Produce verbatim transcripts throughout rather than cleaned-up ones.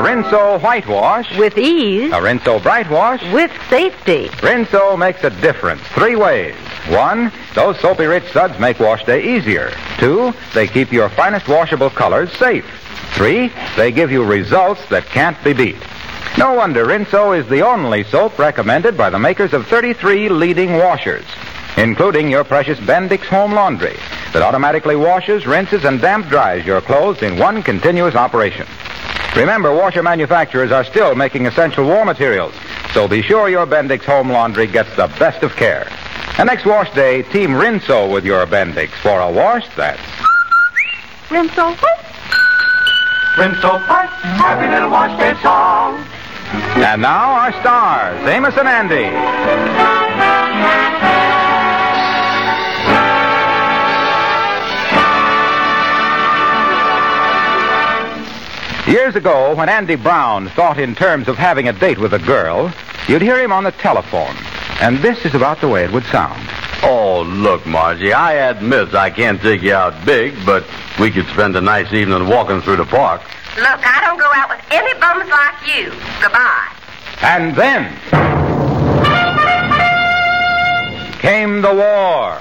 Rinso whitewash. With ease. A Rinso brightwash. With safety. Rinso makes a difference three ways. One, those soapy rich suds make wash day easier. Two, they keep your finest washable colors safe. Three, they give you results that can't be beat. No wonder Rinso is the only soap recommended by the makers of thirty-three leading washers, including your precious Bendix Home Laundry that automatically washes, rinses, and damp dries your clothes in one continuous operation. Remember, washer manufacturers are still making essential war materials, so be sure your Bendix Home Laundry gets the best of care. And next wash day, team Rinso with your Bendix for a wash that's... Rinso white. Rinso white. Happy little wash day song. And now our stars, Amos and Andy. Years ago, when Andy Brown thought in terms of having a date with a girl, you'd hear him on the telephone, and this is about the way it would sound. Oh, look, Margie, I admit I can't take you out big, but we could spend a nice evening walking through the park. Look, I don't go out with any bums like you. Goodbye. And then came the war.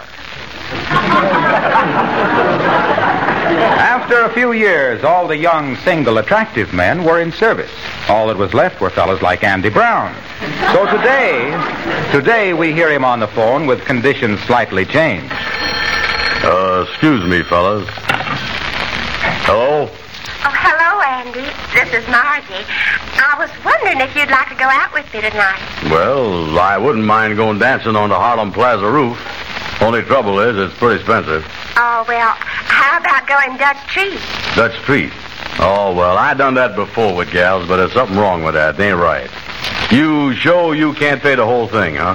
After a few years, all the young, single, attractive men were in service. All that was left were fellas like Andy Brown. So today, today we hear him on the phone with conditions slightly changed. Uh, excuse me, fellas. Hello? Oh, hello, Andy. This is Margie. I was wondering if you'd like to go out with me tonight. Well, I wouldn't mind going dancing on the Harlem Plaza roof. Only trouble is, it's pretty expensive. Oh, well, how about going Dutch Treat? Dutch Treat? Oh, well, I done that before with gals, but there's something wrong with that. It ain't right. You show you can't pay the whole thing, huh?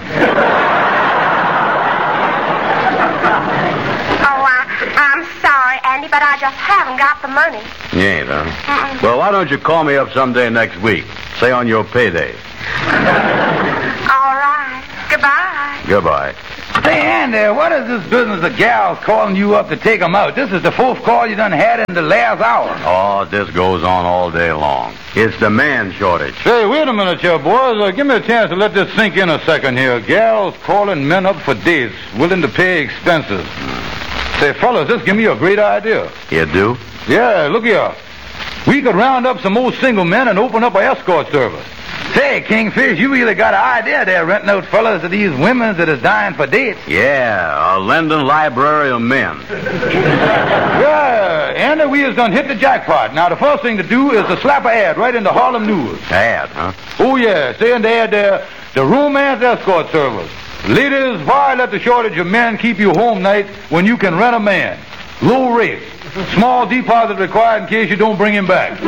Oh, I, I'm sorry, Andy, but I just haven't got the money. You ain't, huh? Mm-mm. Well, why don't you call me up someday next week? Say on your payday. All right. Goodbye. Goodbye. Say, Andy, what is this business of gals calling you up to take 'em out? This is the fourth call you done had in the last hour. Oh, this goes on all day long. It's the man shortage. Say, wait a minute here, boys. Uh, give me a chance to let this sink in a second here. Gals calling men up for dates, willing to pay expenses. Mm. Say, fellas, this give me a great idea. You do? Yeah, look here. We could round up some old single men and open up an escort service. Say, Kingfish, you really got an idea there, renting out fellas to these women that is dying for dates. Yeah, a London library of men. Yeah, Andy, we has done hit the jackpot. Now, the first thing to do is to slap an ad right in the Harlem News. Ad, huh? Oh, yeah, say in the ad there, the romance escort service. Ladies, why let the shortage of men keep you home nights when you can rent a man? Low rates. Small deposit required in case you don't bring him back.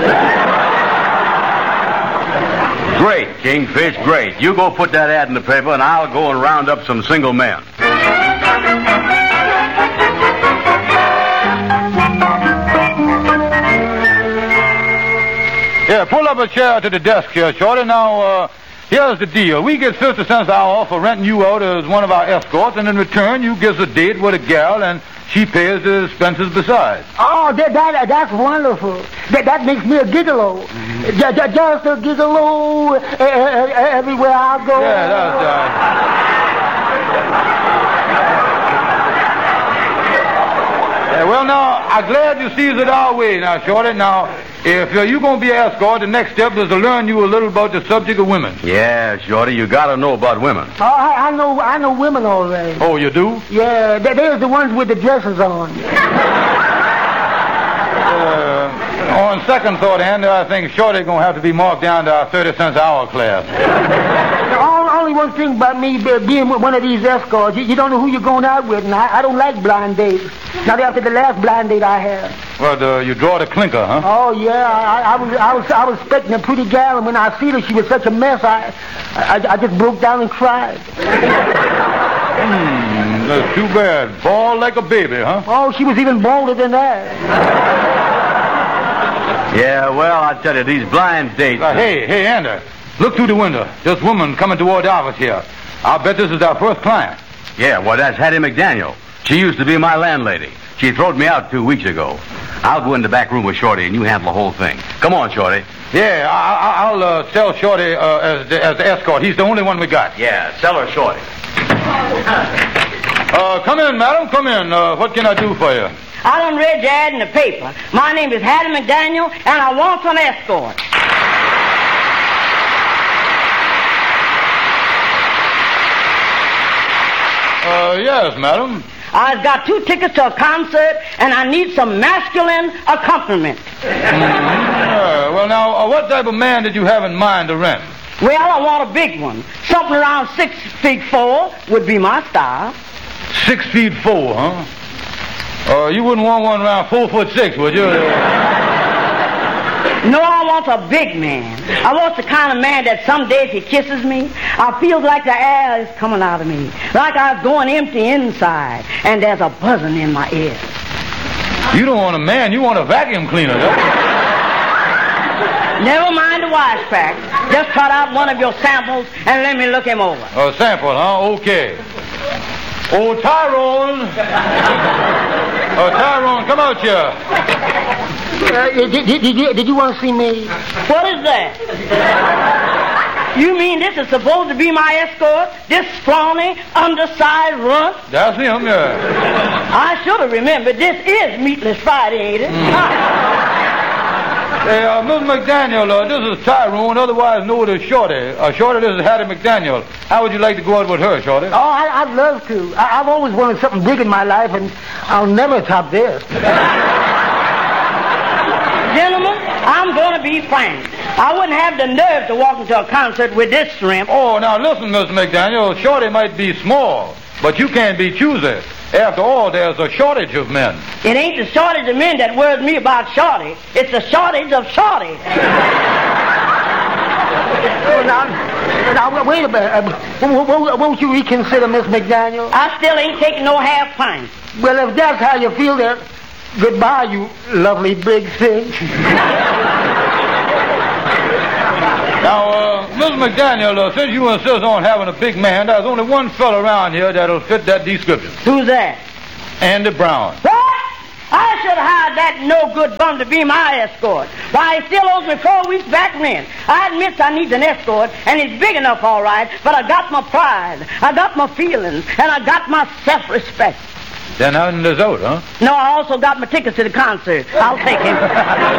Great, Kingfish, great. You go put that ad in the paper, and I'll go and round up some single men. Yeah, pull up a chair to the desk here, Shorty. Now, uh, here's the deal. We get fifty cents an hour for renting you out as one of our escorts, and in return, you get a date with a gal, and she pays the expenses besides. Oh, that, that that's wonderful. That that makes me a gigolo. Mm-hmm. Just, just a gigolo uh, uh, everywhere I go. Yeah, that's right. Yeah, well, now, I'm glad you sees it our way now, Shorty. Now, if uh, you're going to be an escort, the next step is to learn you a little about the subject of women. Yeah, Shorty, you got to know about women. Oh, I, I know I know women already. Oh, you do? Yeah, they, they're the ones with the dresses on. uh, on second thought, Andy, I think Shorty's going to have to be marked down to our thirty cents an hour class. Only one thing about me being one of these escorts, you, you don't know who you're going out with, and I, I don't like blind dates. Not after the last blind date I had. Well, uh, you draw the clinker, huh? Oh yeah, I, I was I was I was expecting a pretty gal, and when I see her, she was such a mess. I I, I just broke down and cried. Hmm, that's too bad. Bald like a baby, huh? Oh, she was even bolder than that. Yeah, well, I tell you, these blind dates. Uh, hey, hey, Andy. Look through the window. This woman coming toward the office here. I'll bet this is our first client. Yeah, well, that's Hattie McDaniel. She used to be my landlady. She throwed me out two weeks ago. I'll go in the back room with Shorty, and you handle the whole thing. Come on, Shorty. Yeah, I, I, I'll uh, sell Shorty uh, as, the, as the escort. He's the only one we got. Yeah, sell her Shorty. Uh, come in, madam. Come in. Uh, what can I do for you? I done read your ad in the paper. My name is Hattie McDaniel, and I want an escort. Uh, yes, madam. I've got two tickets to a concert, and I need some masculine accompaniment. Mm-hmm. Uh, well, now, uh, what type of man did you have in mind to rent? Well, I want a big one. Something around six feet four would be my style. Six feet four, huh? Uh, you wouldn't want one around four foot six, would you? No, I want a big man. I want the kind of man that some days he kisses me, I feel like the air is coming out of me, like I was going empty inside, and there's a buzzing in my ear. You don't want a man, you want a vacuum cleaner. Never mind the wisecracks. Just cut out one of your samples and let me look him over. A sample, huh? Okay. Oh, Tyrone. Oh, Tyrone, come out here. Uh, did, did, did, you, did you want to see me? What is that? You mean this is supposed to be my escort? This scrawny, undersized runt? That's him, yeah. I should have remembered. This is Meatless Friday, ain't it? Hey, uh, Miss McDaniel, uh, this is Tyrone, otherwise known as Shorty. Uh, Shorty, this is Hattie McDaniel. How would you like to go out with her, Shorty? Oh, I, I'd love to. I, I've always wanted something big in my life, and I'll never top this. Gentlemen, I'm going to be frank. I wouldn't have the nerve to walk into a concert with this shrimp. Oh, now listen, Miss McDaniel, Shorty might be small, but you can't be choosy. After all, there's a shortage of men. It ain't the shortage of men that worries me about Shorty. It's the shortage of Shorty. Well, now, now, wait a minute. Uh, won't, won't you reconsider, Miss McDaniel? I still ain't taking no half pint. Well, if that's how you feel, then goodbye, you lovely big thing. Now, uh, Miss McDaniel, uh, since you insist on having a big man, there's only one fella around here that'll fit that description. Who's that? Andy Brown. What? I should have hired that no-good bum to be my escort. Why, he still owes me four weeks back rent. I admit I need an escort, and he's big enough, all right, but I got my pride, I got my feelings, and I got my self-respect. Then out in the out, huh? No, I also got my tickets to the concert. I'll take him.